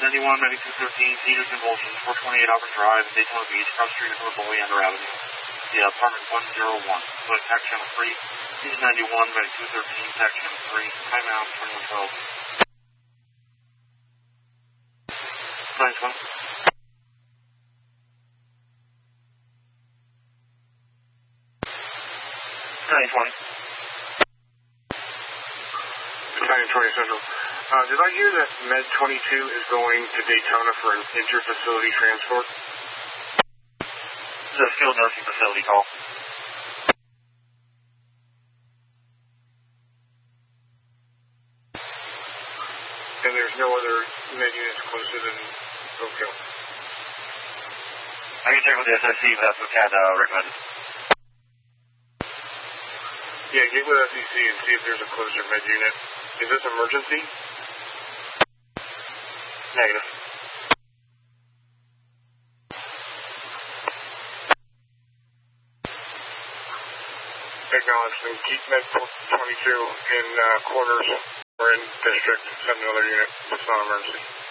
91, Medic 213, seizure convulsions, 428 Albert Drive, Daytona Beach, cross street of Bowie Under Avenue. Yeah, apartment 101. But tax channel 3, seizure 91, Medic 213, tax channel 3, timeout 2112. 920. 920. 920 Central. Did I hear that Med 22 is going to Daytona for an inter-facility transport? It's a skilled nursing facility call. And there's no other Med units closer than Oak Hill? I can check with the SSC, but that's what Cat recommended. Yeah, get with SEC and see if there's a closer Med unit. Is this emergency? Negative. Acknowledged. And keep Med 22 in quarters or in district. Send another unit. It's not an emergency.